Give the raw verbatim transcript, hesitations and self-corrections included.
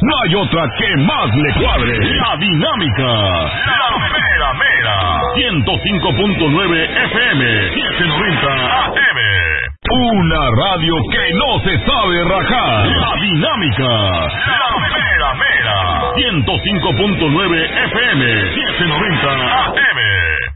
no hay otra que más le cuadre. La Dinámica, la mera mera. ciento cinco punto nueve F M, setecientos noventa A M. Una radio que no se sabe rajar. La Dinámica, la mera mera. ciento cinco punto nueve F M, setecientos noventa A M.